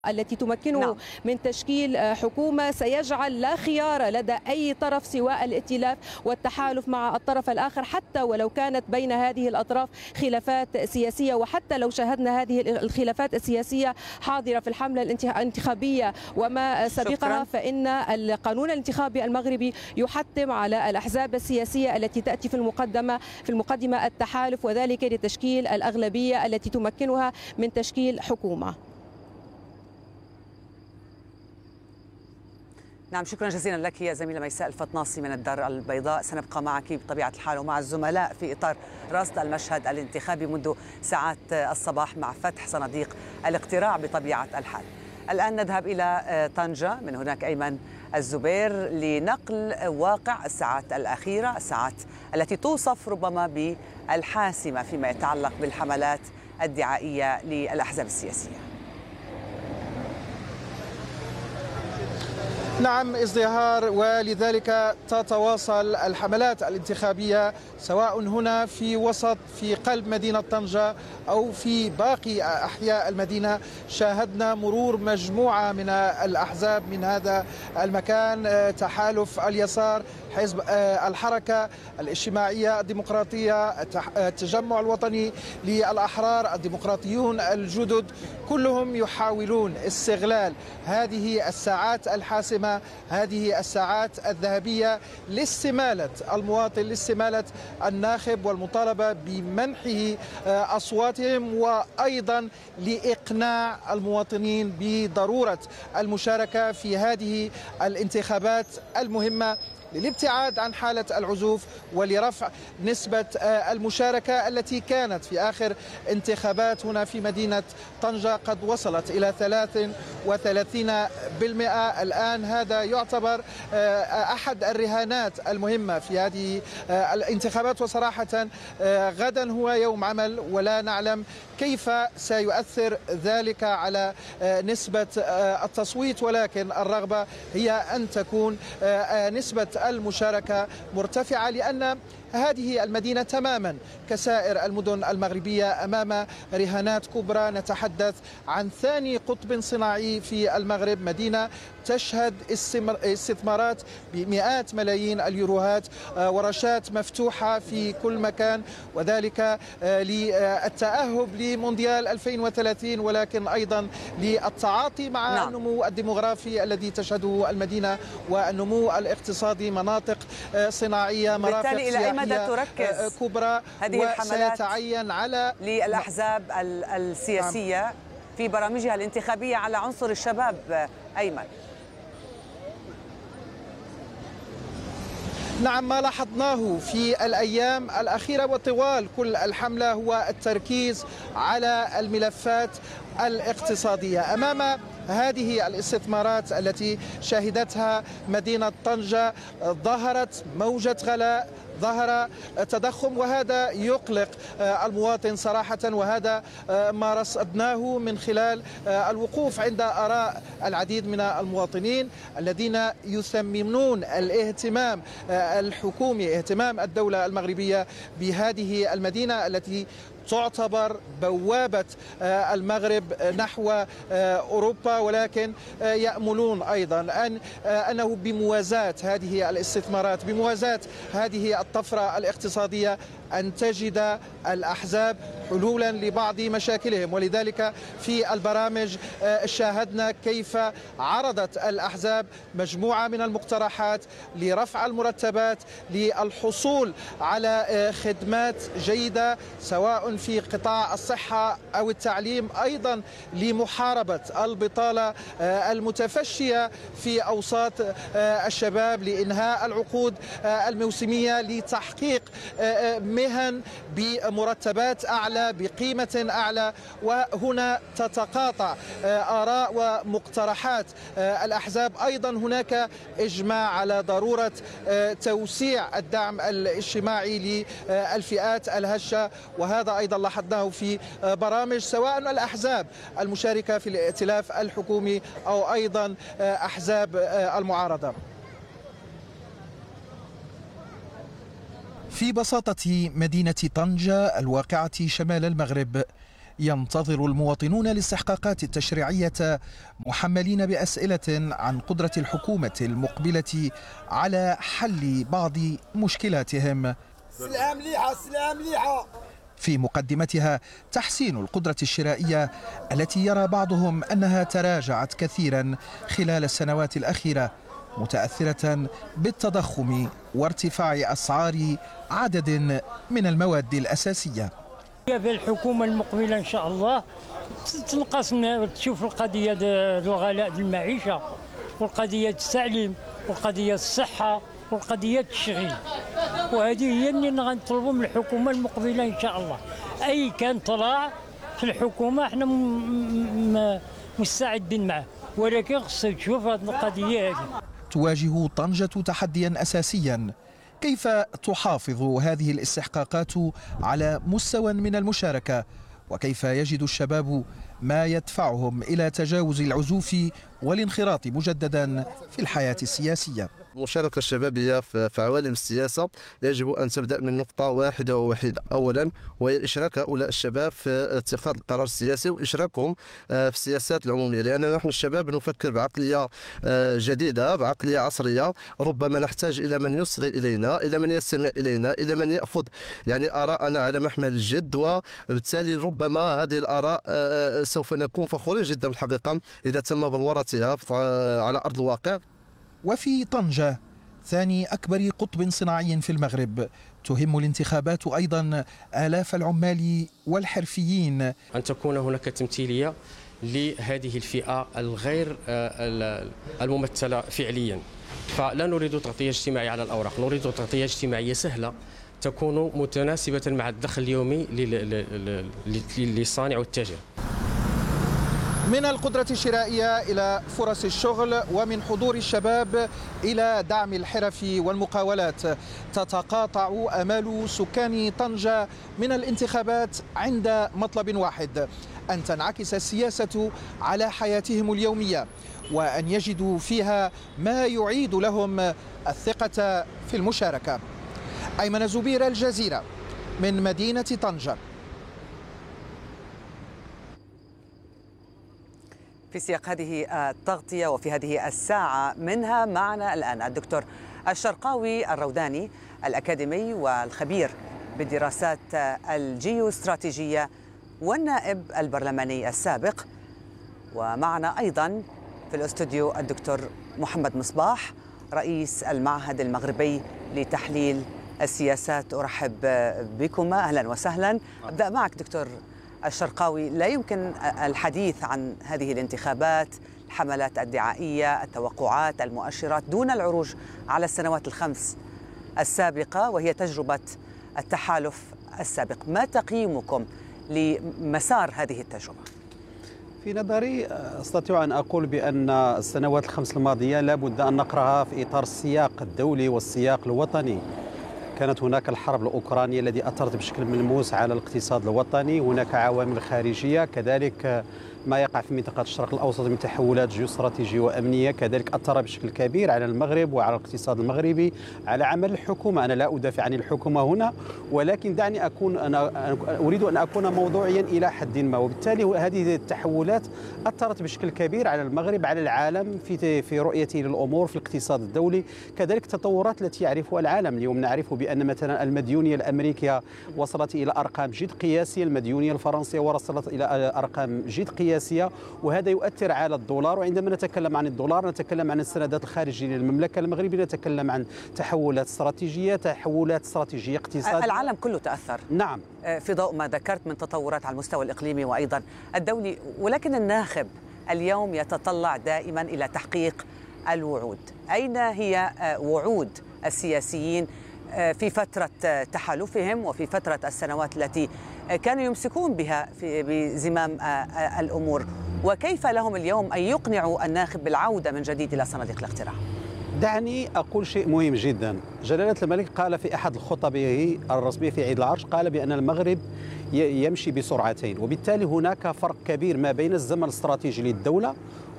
التي تمكنه من تشكيل حكومة سيجعل لا خيار لدى أي طرف سوى الائتلاف والتحالف مع الطرف الآخر، حتى ولو كانت بين هذه الأطراف خلافات سياسية، وحتى لو شاهدنا هذه الخلافات السياسية حاضرة في الحملة الانتخابية وما سبقها. فإن القانون الانتخابي المغربي يحتم على الأحزاب السياسية التي تأتي في المقدمة التحالف، وذلك لتشكيل الأغلبية التي تمكنها من تشكيل حكومة. نعم، شكرا جزيلا لك يا زميلة ميساء الفطناصي من الدار البيضاء. سنبقى معك بطبيعة الحال ومع الزملاء في إطار رصد المشهد الانتخابي منذ ساعات الصباح مع فتح صناديق الاقتراع بطبيعة الحال. الآن نذهب إلى طنجة، من هناك أيمن الزبير لنقل واقع الساعات الأخيرة، الساعات التي توصف ربما بالحاسمة فيما يتعلق بالحملات الدعائية للأحزاب السياسية. نعم، ازدهار، ولذلك تتواصل الحملات الانتخابية سواء هنا في قلب مدينة طنجة أو في باقي أحياء المدينة. شاهدنا مرور مجموعة من الأحزاب من هذا المكان: تحالف اليسار، حزب الحركة الاجتماعية الديمقراطية، التجمع الوطني للأحرار، الديمقراطيون الجدد، كلهم يحاولون استغلال هذه الساعات الحاسمة، هذه الساعات الذهبية لاستمالة المواطن، لاستمالة الناخب والمطالبة بمنحه أصواتهم، وأيضا لإقناع المواطنين بضرورة المشاركة في هذه الانتخابات المهمة للابتعاد عن حالة العزوف ولرفع نسبة المشاركة التي كانت في آخر انتخابات هنا في مدينة طنجة قد وصلت إلى 33%. الآن هذا يعتبر أحد الرهانات المهمة في هذه الانتخابات، وصراحة غدا هو يوم عمل ولا نعلم كيف سيؤثر ذلك على نسبة التصويت، ولكن الرغبة هي أن تكون نسبة المشاركة مرتفعة، لأن هذه المدينة تماما كسائر المدن المغربية أمام رهانات كبرى. نتحدث عن ثاني قطب صناعي في المغرب، مدينة تشهد استثمارات بمئات ملايين اليوروهات، ورشات مفتوحة في كل مكان، وذلك للتأهب لمونديال 2030، ولكن أيضا للتعاطي مع النمو الديمغرافي الذي تشهده المدينة والنمو الاقتصادي، مناطق صناعية، مرافق سياحية تركز كبرى، هذه الحملات وسيتعين على للأحزاب السياسية في برامجها الانتخابية على عنصر الشباب. أيمن، نعم، ما لاحظناه في الأيام الأخيرة وطوال كل الحملة هو التركيز على الملفات الاقتصادية. أمام هذه الاستثمارات التي شهدتها مدينة طنجة ظهرت موجة غلاء، ظهر تضخم، وهذا يقلق المواطن صراحة، وهذا ما رصدناه من خلال الوقوف عند آراء العديد من المواطنين الذين يثمنون الاهتمام الحكومي، اهتمام الدولة المغربية بهذه المدينة التي تعتبر بوابة المغرب نحو أوروبا، ولكن يأملون أيضا أنه بموازاة هذه الاستثمارات، بموازاة هذه الطفرة الاقتصادية، أن تجد الأحزاب حلولا لبعض مشاكلهم. ولذلك في البرامج شاهدنا كيف عرضت الأحزاب مجموعة من المقترحات لرفع المرتبات، للحصول على خدمات جيدة سواء في قطاع الصحة أو التعليم، أيضا لمحاربة البطالة المتفشية في أوساط الشباب، لإنهاء العقود الموسمية، لتحقيق مهن بمرتبات أعلى بقيمة أعلى. وهنا تتقاطع آراء ومقترحات الأحزاب. أيضا هناك إجماع على ضرورة توسيع الدعم الاجتماعي للفئات الهشة، وهذا أيضا لاحظناه في برامج سواء الأحزاب المشاركة في الائتلاف الحكومي أو أيضا أحزاب المعارضة. في بساطة مدينة طنجة الواقعة شمال المغرب ينتظر المواطنون الاستحقاقات التشريعية محملين بأسئلة عن قدرة الحكومة المقبلة على حل بعض مشكلاتهم. سلام مليحة سلام مليحة. في مقدمتها تحسين القدرة الشرائية التي يرى بعضهم أنها تراجعت كثيرا خلال السنوات الأخيرة، متأثرة بالتضخم وارتفاع أسعار عدد من المواد الأساسية. في الحكومة المقبلة إن شاء الله تنقص، تشوف القضية الغلاء المعيشة والقضية التعليم والقضية الصحة والقضية التشغيل، وهذه هي اللي غنطلبوا من الحكومة المقبلة إن شاء الله. أي كان طلع في الحكومة احنا مستعدين معه، ولكن خصها تشوف هذه القضية هذه. تواجه طنجة تحديا أساسيا، كيف تحافظ هذه الاستحقاقات على مستوى من المشاركة، وكيف يجد الشباب ما يدفعهم إلى تجاوز العزوف والانخراط مجددا في الحياة السياسية. المشاركة الشبابية في عوالم السياسة يجب أن تبدأ من نقطة واحدة أولا، وهي إشراك هؤلاء الشباب في اتخاذ القرار السياسي وإشراكهم في السياسات العمومية، لأن نحن الشباب نفكر بعقلية جديدة، بعقلية عصرية. ربما نحتاج إلى من يصغي إلينا، إلى من يستمع إلينا، إلى من يأخذ آراءنا على محمل الجد، وبالتالي ربما هذه الآراء سوف نكون فخورين جدا الحقيقة إذا تم بلورتها على أرض الواقع. وفي طنجة ثاني أكبر قطب صناعي في المغرب تهم الانتخابات أيضا آلاف العمال والحرفيين. أن تكون هناك تمثيلية لهذه الفئة الغير الممثلة فعليا، فلا نريد تغطية اجتماعية على الأوراق، نريد تغطية اجتماعية سهلة تكون متناسبة مع الدخل اليومي للصانع والتاجر. من القدرة الشرائية إلى فرص الشغل، ومن حضور الشباب إلى دعم الحرف والمقاولات، تتقاطع آمال سكان طنجة من الانتخابات عند مطلب واحد: أن تنعكس السياسة على حياتهم اليومية، وأن يجدوا فيها ما يعيد لهم الثقة في المشاركة. أيمن زبير، الجزيرة، من مدينة طنجة. في سياق هذه التغطية وفي هذه الساعة منها معنا الآن الدكتور الشرقاوي الروداني، الأكاديمي والخبير بالدراسات الجيوستراتيجية والنائب البرلماني السابق. ومعنا أيضا في الاستوديو الدكتور محمد مصباح، رئيس المعهد المغربي لتحليل السياسات. أرحب بكما، أهلا وسهلا. أبدأ معك دكتور الشرقاوي. لا يمكن الحديث عن هذه الانتخابات، الحملات الدعائية، التوقعات، المؤشرات، دون العروج على السنوات الخمس السابقة وهي تجربة التحالف السابق. ما تقييمكم لمسار هذه التجربة؟ في نظري أستطيع أن أقول بأن السنوات الخمس الماضية لابد أن نقرأها في إطار السياق الدولي والسياق الوطني. كانت هناك الحرب الأوكرانية التي أثرت بشكل ملموس على الاقتصاد الوطني، هناك عوامل خارجية، كذلك ما يقع في منطقة الشرق الأوسط من تحولات جيوستراتيجية وأمنية كذلك أثر بشكل كبير على المغرب وعلى الاقتصاد المغربي، على عمل الحكومة. أنا لا أدافع عن الحكومة هنا، ولكن دعني أنا أريد أن أكون موضوعيا إلى حد ما. وبالتالي هذه التحولات أثرت بشكل كبير على المغرب، على العالم في رؤيته للأمور في الاقتصاد الدولي، كذلك التطورات التي يعرفها العالم. اليوم نعرف بأن مثلا المديونية الأمريكية وصلت إلى أرقام جد قياسية، المديونية الفرنسية وصلت إلى أرقام جد قياسية، وهذا يؤثر على الدولار. وعندما نتكلم عن الدولار نتكلم عن السندات الخارجية للمملكة المغربية، نتكلم عن تحولات استراتيجية اقتصادية. العالم كله تأثر، نعم، في ضوء ما ذكرت من تطورات على المستوى الإقليمي وأيضا الدولي. ولكن الناخب اليوم يتطلع دائما إلى تحقيق الوعود. أين هي وعود السياسيين في فترة تحالفهم وفي فترة السنوات التي كانوا يمسكون بها بزمام الأمور؟ وكيف لهم اليوم أن يقنعوا الناخب بالعودة من جديد إلى صناديق الاقتراع؟ دعني أقول شيء مهم جدا. جلالة الملك قال في أحد خطبه الرسمية في عيد العرش، قال بأن المغرب يمشي بسرعتين، وبالتالي هناك فرق كبير ما بين الزمن الاستراتيجي للدولة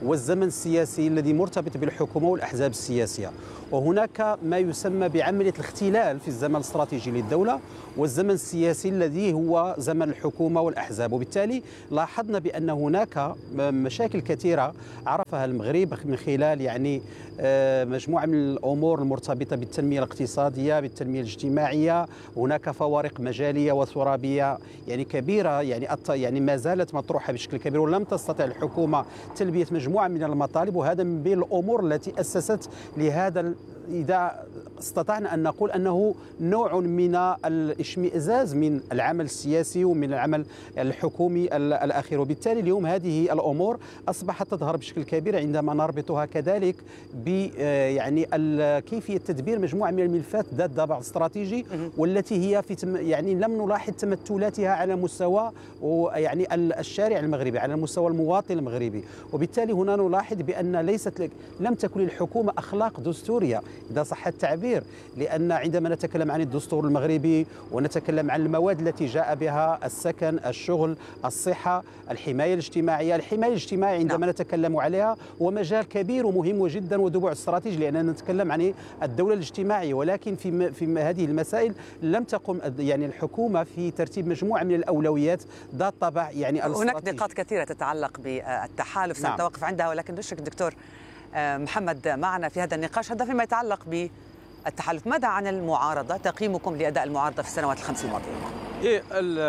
والزمن السياسي الذي مرتبط بالحكومة والأحزاب السياسية. وهناك ما يسمى بعملية الاختلال في الزمن الاستراتيجي للدولة والزمن السياسي الذي هو زمن الحكومة والأحزاب. وبالتالي لاحظنا بأن هناك مشاكل كثيرة عرفها المغرب من خلال يعني مجموعة من الأمور المرتبطة بالتنمية الاقتصادية، بالتنمية الاجتماعية. هناك فوارق مجالية وترابية يعني كبيرة يعني ما زالت مطروحة بشكل كبير، ولم تستطع الحكومة تلبية مجموعة من المطالب، وهذا من بين الأمور التي أسست لهذا، إذا استطعنا أن نقول أنه نوع من الاشمئزاز من العمل السياسي ومن العمل الحكومي الأخير. وبالتالي اليوم هذه الأمور أصبحت تظهر بشكل كبير عندما نربطها كذلك ب يعني كيفية تدبير مجموعة من الملفات ذات دافع استراتيجي، والتي هي في يعني لم نلاحظ تمثلاتها على مستوى يعني الشارع المغربي، على مستوى المواطن المغربي. وبالتالي هنا نلاحظ بأن لم تكن للحكومة أخلاق دستورية إذا صح التعبير، لأن عندما نتكلم عن الدستور المغربي ونتكلم عن المواد التي جاء بها السكن، الشغل، الصحة، الحماية الاجتماعية. الحماية الاجتماعية عندما نتكلم عليها هو مجال كبير ومهم جدا ودبع استراتيجي، لأننا نتكلم عن الدولة الاجتماعية، ولكن في هذه المسائل لم تقم يعني الحكومة في ترتيب مجموعة من الأولويات ذات طابع يعني هناك نقاط كثيرة تتعلق بالتحالف سنتوقف عندها، ولكن نشرك الدكتور محمد معنا في هذا النقاش. هذا فيما يتعلق بالتحالف. ماذا عن المعارضة؟ تقييمكم لأداء المعارضة في السنوات الخمس الماضية؟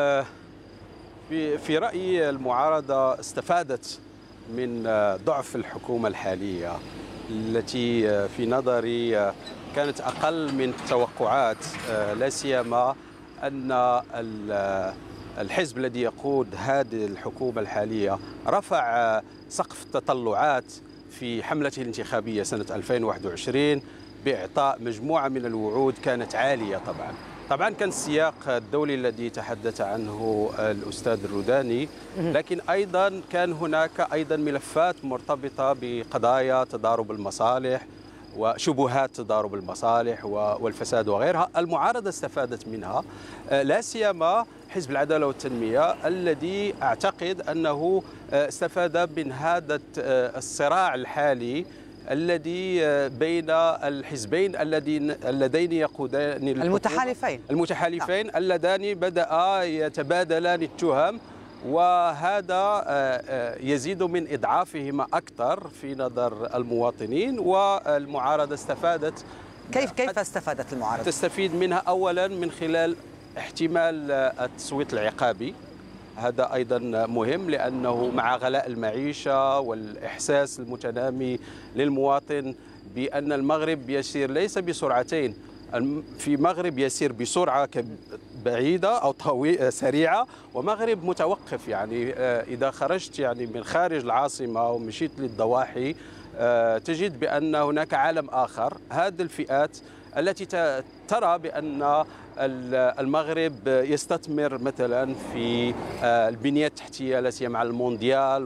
في رأيي المعارضة استفادت من ضعف الحكومة الحالية التي في نظري كانت أقل من التوقعات، لا سيما أن الحزب الذي يقود هذه الحكومة الحالية رفع سقف التطلعات في حملته الانتخابية سنة 2021 بإعطاء مجموعة من الوعود كانت عالية. طبعا كان السياق الدولي الذي تحدث عنه الأستاذ الروداني، لكن أيضا كان هناك أيضا ملفات مرتبطة بقضايا تضارب المصالح وشبهات تضارب المصالح والفساد وغيرها. المعارضة استفادت منها، لا سيما حزب العدالة والتنمية الذي أعتقد أنه استفاد من هذا الصراع الحالي الذي بين الحزبين اللذين يقودان المتحالفين اللذان بدأ يتبادلان التهم، وهذا يزيد من إضعافهما أكثر في نظر المواطنين. والمعارضة استفادت. كيف استفادت المعارضة؟ تستفيد منها أولا من خلال احتمال التصويت العقابي، هذا أيضا مهم لأنه مع غلاء المعيشة والإحساس المتنامي للمواطن بأن المغرب يسير ليس بسرعتين، في مغرب يسير بسرعة بعيدة أو سريعة، ومغرب متوقف. يعني إذا خرجت يعني من خارج العاصمة ومشيت للضواحي تجد بأن هناك عالم آخر. هذه الفئات التي ترى بأن المغرب يستثمر مثلا في البنية التحتية لا سيما على المونديال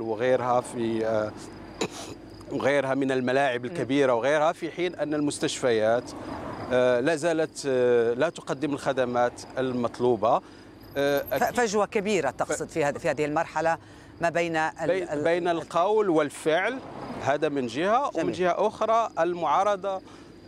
وغيرها من الملاعب الكبيرة وغيرها، في حين أن المستشفيات لا زالت لا تقدم الخدمات المطلوبة. فجوة كبيرة تقصد في هذه المرحلة ما بين القول والفعل، هذا من جهة. ومن جهة أخرى المعارضة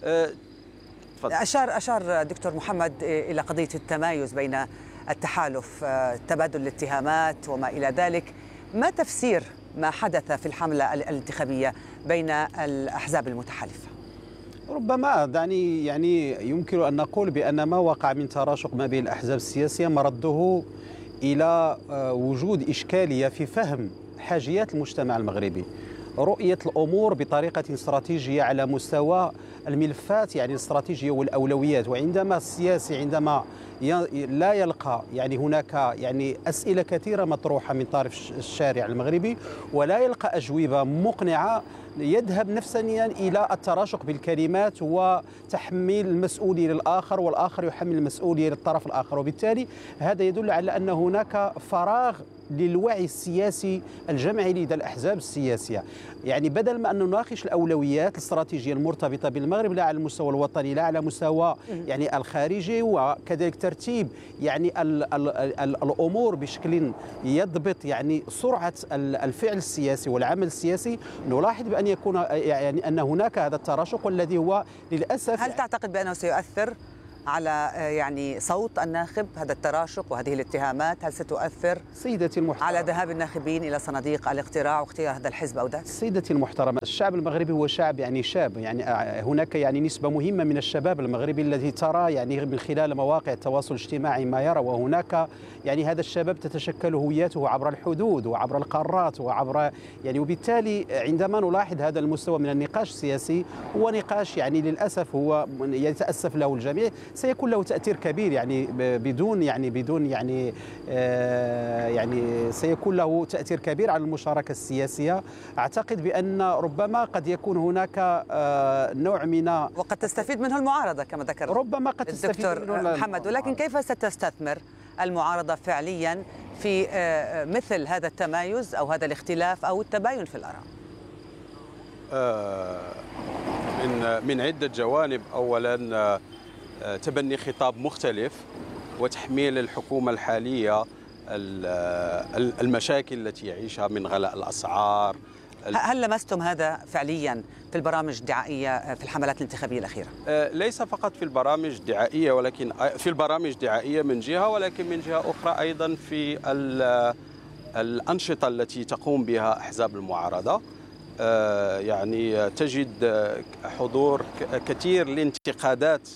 أشار دكتور محمد إلى قضية التمايز بين التحالف، تبادل الاتهامات وما إلى ذلك. ما تفسير ما حدث في الحملة الانتخابية بين الأحزاب المتحالفة؟ ربما دعني يعني يمكن أن نقول بأن ما وقع من تراشق ما بين الأحزاب السياسية مرده إلى وجود إشكالية في فهم حاجيات المجتمع المغربي، رؤية الأمور بطريقة استراتيجية على مستوى الملفات يعني الاستراتيجية والأولويات. وعندما السياسي عندما لا يلقى يعني هناك يعني أسئلة كثيرة مطروحة من طرف الشارع المغربي ولا يلقى أجوبة مقنعة، يذهب نفسيا إلى التراشق بالكلمات وتحميل المسؤولية للآخر، والآخر يحمل المسؤولية للطرف الآخر. وبالتالي هذا يدل على أن هناك فراغ للوعي السياسي الجمعي لدى الأحزاب السياسية. يعني بدل ما أن نناقش الأولويات الاستراتيجية المرتبطة بالمغرب لا على المستوى الوطني لا على مستوى يعني الخارجي، وكذلك ترتيب يعني الأمور بشكل يضبط يعني سرعة الفعل السياسي والعمل السياسي، نلاحظ بأن يكون يعني أن هناك هذا التراشق والذي هو للأسف. هل تعتقد بأنه سيؤثر على يعني صوت الناخب هذا التراشق وهذه الاتهامات؟ هل ستؤثر سيدتي المحترمة على ذهاب الناخبين إلى صناديق الاقتراع واختيار هذا الحزب أو ذاك؟ سيدتي المحترمة، الشعب المغربي هو شعب يعني شاب، يعني هناك يعني نسبة مهمة من الشباب المغربي الذي ترى يعني من خلال مواقع التواصل الاجتماعي ما يرى، وهناك يعني هذا الشباب تتشكل هويته عبر الحدود وعبر القارات وعبر يعني، وبالتالي عندما نلاحظ هذا المستوى من النقاش السياسي هو نقاش يعني للأسف هو يتأسف له الجميع، سيكون له تأثير كبير يعني بدون يعني سيكون له تأثير كبير على المشاركة السياسية. أعتقد بأن ربما قد يكون هناك نوع من وقد تستفيد منه المعارضة كما ذكر ربما قد تستفيد الدكتور محمد، ولكن كيف ستستثمر المعارضة فعليا في مثل هذا التمايز أو هذا الاختلاف أو التباين في الآراء؟ من عدة جوانب. أولا تبني خطاب مختلف وتحميل الحكومة الحالية المشاكل التي يعيشها من غلاء الأسعار. هل لمستم هذا فعليا في البرامج الدعائية في الحملات الانتخابية الأخيرة؟ ليس فقط في البرامج الدعائية، ولكن في البرامج الدعائية من جهة، ولكن من جهة أخرى أيضا في الأنشطة التي تقوم بها أحزاب المعارضة. يعني تجد حضور كثير لانتقادات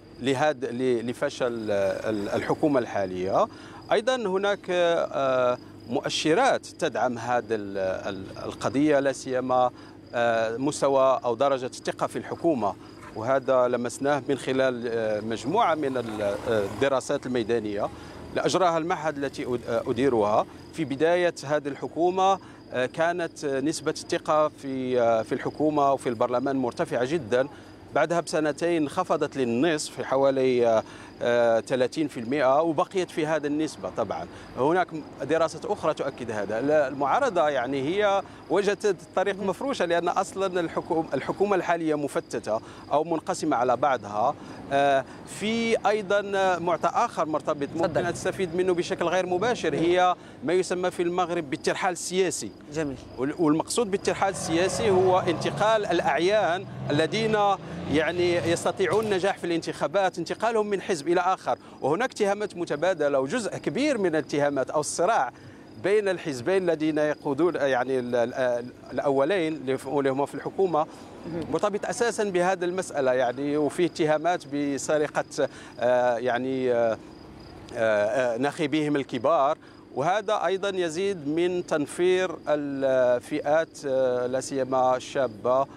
لفشل الحكومة الحالية. أيضا هناك مؤشرات تدعم هذه القضية، لا سيما مستوى أو درجة الثقة في الحكومة، وهذا لمسناه من خلال مجموعة من الدراسات الميدانية اللي أجراها المعهد التي أديرها. في بداية هذه الحكومة كانت نسبة الثقة في الحكومة وفي البرلمان مرتفعة جدا، بعدها بسنتين انخفضت للنصف في حوالي 30%، وبقيت في هذه النسبة. طبعا هناك دراسة أخرى تؤكد هذا. المعارضة يعني هي وجدت الطريق مفروشة، لأن أصلا الحكومة الحالية مفتتة أو منقسمة على بعضها. في أيضا معطى آخر مرتبط ممكن أن تستفيد منه بشكل غير مباشر، هي ما يسمى في المغرب بالترحال السياسي. جميل. والمقصود بالترحال السياسي هو انتقال الأعيان الذين يعني يستطيعون النجاح في الانتخابات، انتقالهم من حزب إلى آخر. وهناك اتهامات متبادلة، وجزء كبير من الاتهامات أو الصراع بين الحزبين الذين يقودون يعني الأولين اللي هم في الحكومة مرتبط أساسا بهذه المسألة يعني، وفيه اتهامات بسرقة يعني ناخبيهم الكبار، وهذا أيضا يزيد من تنفير الفئات لا سيما الشابة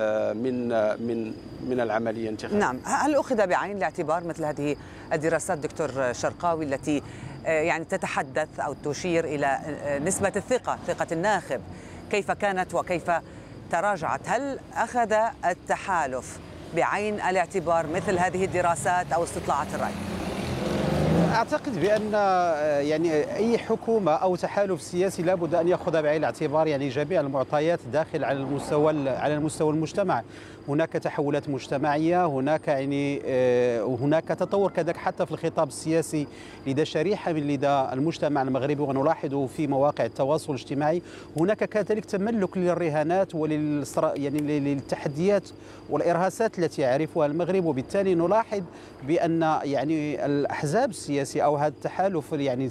من العملية الانتخابية. نعم. هل أخذ بعين الاعتبار مثل هذه الدراسات دكتور شرقاوي التي يعني تتحدث أو تشير إلى نسبة ثقة الناخب كيف كانت وكيف تراجعت؟ هل أخذ التحالف بعين الاعتبار مثل هذه الدراسات أو استطلاعات الرأي؟ أعتقد بأن يعني أي حكومة أو تحالف سياسي لابد أن يأخذ بعين الاعتبار يعني جميع المعطيات داخل على المستوى المجتمع. هناك تحولات مجتمعية، هناك يعني هناك تطور كذلك حتى في الخطاب السياسي لدى شريحة من لدى المجتمع المغربي، ونلاحظه في مواقع التواصل الاجتماعي. هناك كذلك تملك للرهانات يعني للتحديات والإرهاصات التي يعرفها المغرب، وبالتالي نلاحظ بأن يعني الأحزاب السياسية أو هذا التحالف يعني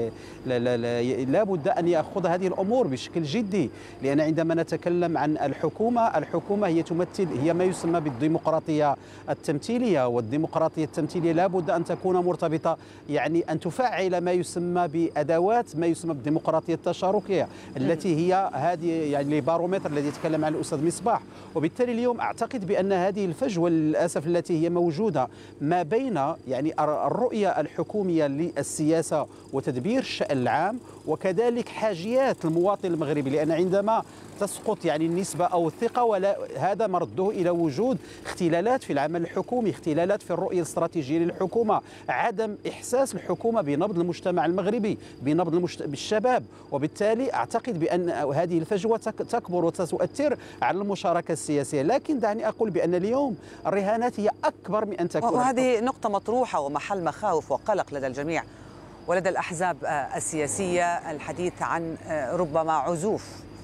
لابد أن يأخذ هذه الأمور بشكل جدي، لأن عندما نتكلم عن الحكومة هي تمثل هي ما يسمى بالديمقراطية التمثيلية، والديمقراطية التمثيلية لابد أن تكون مرتبطة يعني أن تفعل ما يسمى بأدوات ما يسمى بالديمقراطية التشاركية التي هي هذه يعني البارومتر الذي يتكلم عنه الأستاذ مصباح. وبالتالي اليوم أعتقد بأن هذه الفجوة للأسف التي هي موجودة ما بين يعني الرؤية الحكومية للسياسة وتدبير الشأن العام، وكذلك حاجيات المواطن المغربي، لأن عندما تسقط يعني النسبة أو الثقة ولا هذا مرده إلى وجود اختلالات في العمل الحكومي، اختلالات في الرؤية الاستراتيجية للحكومة، عدم إحساس الحكومة بنبض المجتمع المغربي، بنبض بالشباب، وبالتالي أعتقد بأن هذه الفجوة تكبر وستؤثر على المشاركة السياسية. لكن دعني أقول بأن اليوم الرهانات هي أكبر من أن تكون، وهذه نقطة مطروحة ومحل مخاوف وقلق لدى الجميع ولدى الأحزاب السياسية، الحديث عن ربما عزوف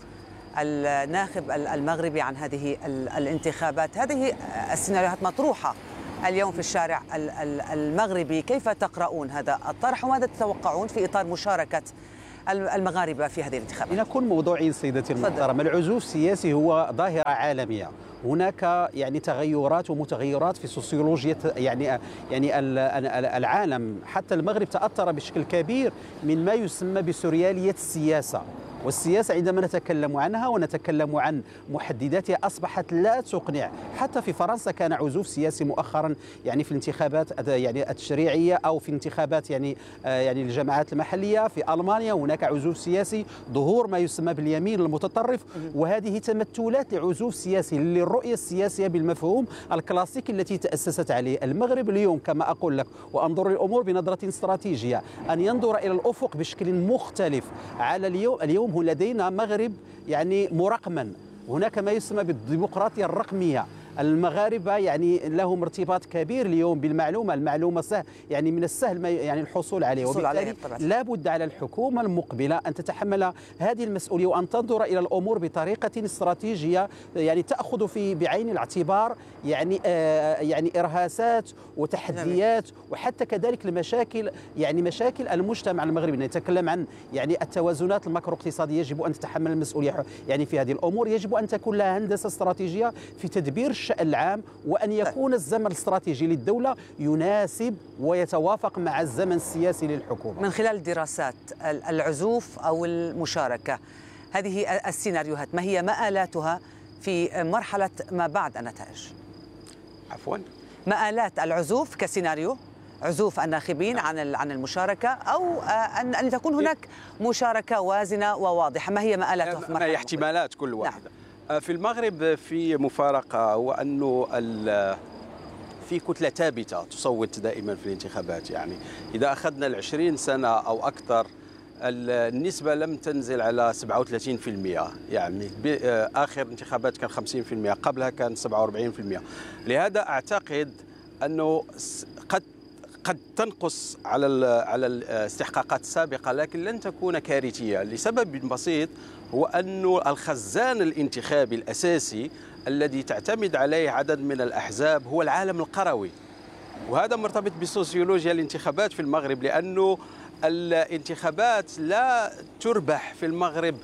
الناخب المغربي عن هذه الانتخابات. هذه السيناريوهات مطروحة اليوم في الشارع المغربي، كيف تقرؤون هذا الطرح وماذا تتوقعون في إطار مشاركة المغاربة في هذه الانتخابات؟ لنكون موضوعيين سيدتي المحترمة، العزوف السياسي هو ظاهرة عالمية، هناك يعني تغيرات ومتغيرات في سوسيولوجيا يعني العالم، حتى المغرب تأثر بشكل كبير من ما يسمى بسوريالية السياسة، والسياسة عندما نتكلم عنها ونتكلم عن محدداتها أصبحت لا تقنع. حتى في فرنسا كان عزوف سياسي مؤخرا يعني في الانتخابات يعني التشريعية أو في انتخابات يعني الجماعات المحلية. في ألمانيا هناك عزوف سياسي، ظهور ما يسمى باليمين المتطرف، وهذه تمثلات لعزوف سياسي للرؤية السياسية بالمفهوم الكلاسيكي التي تأسست عليه. المغرب اليوم كما أقول لك وأنظر للأمور بنظرة استراتيجية، أن ينظر إلى الأفق بشكل مختلف. على اليوم لدينا مغرب يعني مرقما، هناك ما يسمى بالديمقراطية الرقمية. المغاربة يعني لهم ارتباط كبير اليوم بالمعلومة، المعلومة سهل يعني من السهل يعني الحصول عليه، وبالتالي لا بد على الحكومة المقبلة أن تتحمل هذه المسؤولية وأن تنظر إلى الأمور بطريقة استراتيجية، يعني تأخذ بعين الاعتبار يعني إرهاسات وتحديات وحتى كذلك المشاكل، يعني مشاكل المجتمع المغربي. نتكلم عن يعني التوازنات الماكرو اقتصادية، يجب أن تتحمل المسؤولية يعني في هذه الأمور، يجب أن تكون لها هندسة استراتيجية في تدبير الشأن العام، وأن يكون الزمن الاستراتيجي للدولة يناسب ويتوافق مع الزمن السياسي للحكومة. من خلال دراسات العزوف أو المشاركة، هذه السيناريوهات ما هي مآلاتها في مرحلة ما بعد النتائج؟ عفوا، مآلات العزوف كسيناريو، عزوف الناخبين عن المشاركة، أو أن تكون هناك مشاركة وازنة وواضحة، ما هي مآلاتها في مرحلة؟ ما هي احتمالات كل واحدة؟ في المغرب في مفارقة، وأنه في كتلة ثابتة تصوت دائما في الانتخابات. يعني إذا أخذنا 20 سنة أو أكثر النسبة لم تنزل على 37%، يعني آخر انتخابات كان 50%، قبلها كان 47%. لهذا أعتقد أنه قد تنقص على الاستحقاقات السابقة، لكن لن تكون كارثية لسبب بسيط، هو أن الخزان الانتخابي الأساسي الذي تعتمد عليه عدد من الأحزاب هو العالم القروي، وهذا مرتبط بسوسيولوجيا الانتخابات في المغرب، لأنه الانتخابات لا تربح في المغرب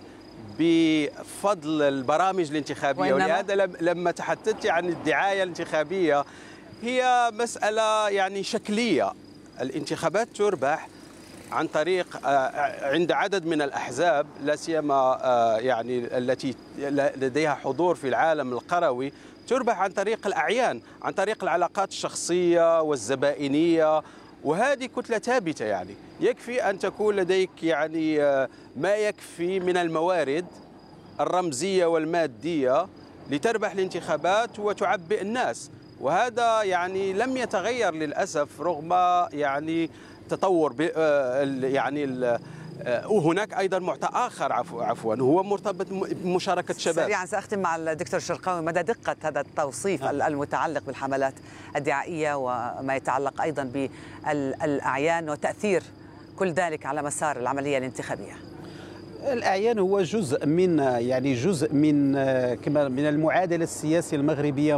بفضل البرامج الانتخابية، ولهذا لما تحدثت عن الدعاية الانتخابية هي مسألة يعني شكلية. الانتخابات تربح عن طريق عند عدد من الأحزاب، لا سيما يعني التي لديها حضور في العالم القروي، تربح عن طريق الأعيان، عن طريق العلاقات الشخصية والزبائنية، وهذه كتلة ثابتة. يعني يكفي أن تكون لديك يعني ما يكفي من الموارد الرمزية والمادية لتربح الانتخابات وتعبئ الناس، وهذا يعني لم يتغير للأسف رغم يعني تطور يعني وهناك أيضا معطى آخر عفوا هو مرتبط بمشاركة الشباب. سريعا سأختم مع الدكتور شرقاوي، مدى دقة هذا التوصيف المتعلق بالحملات الدعائية وما يتعلق أيضا بالأعيان وتأثير كل ذلك على مسار العملية الانتخابية؟ الأعيان هو جزء من كما من المعادلة السياسية المغربية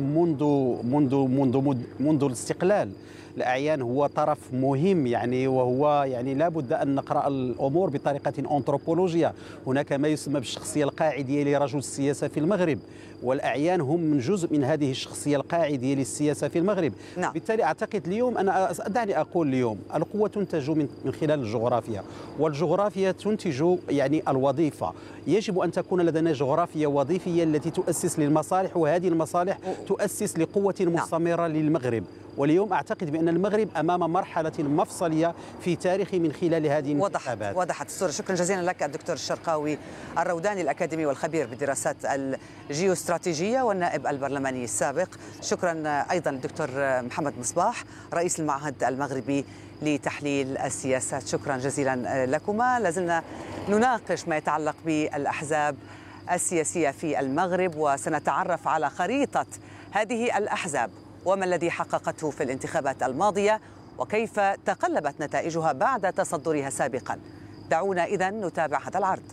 منذ الاستقلال. الأعيان هو طرف مهم يعني، وهو يعني لابد أن نقرأ الأمور بطريقة أنثروبولوجية. هناك ما يسمى بالشخصية القاعدية لرجل السياسة في المغرب، والأعيان هم من جزء من هذه الشخصية القاعدية للسياسة في المغرب. نعم. بالتالي أعتقد اليوم دعني أقول اليوم القوة تنتج من خلال الجغرافيا، والجغرافيا تنتج يعني الوظيفة. يجب أن تكون لدينا جغرافيا وظيفية التي تؤسس للمصالح، وهذه المصالح تؤسس لقوة مستمرة للمغرب. واليوم أعتقد بأن بأن المغرب أمام مرحلة مفصلية في تاريخه من خلال هذه الانتخابات. وضحت الصورة. شكرا جزيلا لك الدكتور الشرقاوي الروداني الأكاديمي والخبير بالدراسات الجيوستراتيجية والنائب البرلماني السابق. شكرا أيضا الدكتور محمد مصباح رئيس المعهد المغربي لتحليل السياسات. شكرا جزيلا لكما. لازلنا نناقش ما يتعلق بالأحزاب السياسية في المغرب، وسنتعرف على خريطة هذه الأحزاب وما الذي حققته في الانتخابات الماضية وكيف تقلبت نتائجها بعد تصدرها سابقا. دعونا إذن نتابع هذا العرض.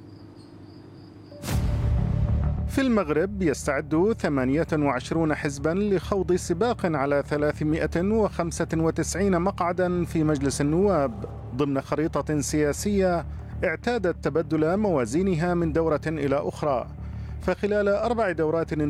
في المغرب يستعد 28 حزبا لخوض سباق على 395 مقعدا في مجلس النواب ضمن خريطة سياسية اعتادت تبدل موازينها من دورة إلى أخرى. فخلال 4 دورات